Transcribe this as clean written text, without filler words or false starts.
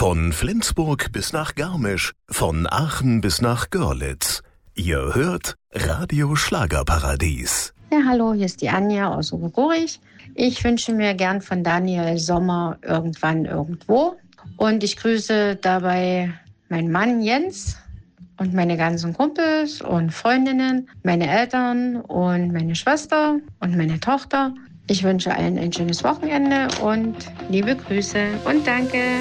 Von Flensburg bis nach Garmisch, von Aachen bis nach Görlitz. Ihr hört Radio Schlagerparadies. Ja, hallo, hier ist die Anja aus Obergurich. Ich wünsche mir gern von Daniel Sommer Irgendwann Irgendwo. Und ich grüße dabei meinen Mann Jens und meine ganzen Kumpels und Freundinnen, meine Eltern und meine Schwester und meine Tochter. Ich wünsche allen ein schönes Wochenende und liebe Grüße und danke.